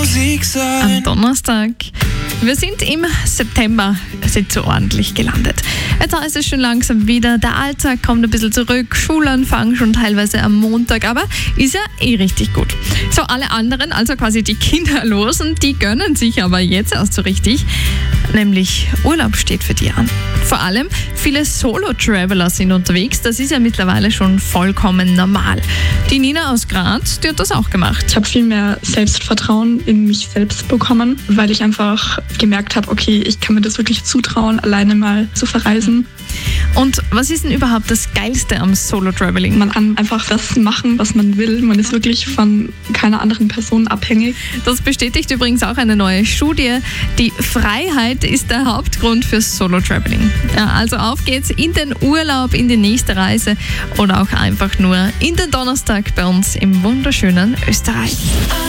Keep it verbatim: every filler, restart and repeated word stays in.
Musik sein. Am Donnerstag. Wir sind im September sind so ordentlich gelandet. Jetzt heißt es schon langsam wieder, der Alltag kommt ein bisschen zurück, Schulanfang schon teilweise am Montag, aber ist ja eh richtig gut. So, alle anderen, also quasi die Kinderlosen, die gönnen sich aber jetzt erst so richtig, nämlich Urlaub steht für die an. Vor allem viele Solo-Traveler sind unterwegs, das ist ja mittlerweile schon vollkommen normal. Die Nina aus Graz, die hat das auch gemacht. Ich habe viel mehr Selbstvertrauen in mich selbst bekommen, weil ich einfach gemerkt habe, okay, ich kann mir das wirklich zutrauen, alleine mal zu verreisen. Und was ist denn überhaupt das Geilste am Solo-Traveling? Man kann einfach das machen, was man will. Man ist wirklich von keiner anderen Person abhängig. Das bestätigt übrigens auch eine neue Studie. Die Freiheit ist der Hauptgrund fürs Solo-Traveling. Ja, also auf geht's in den Urlaub, in die nächste Reise oder auch einfach nur in den Donnerstag bei uns im wunderschönen Österreich.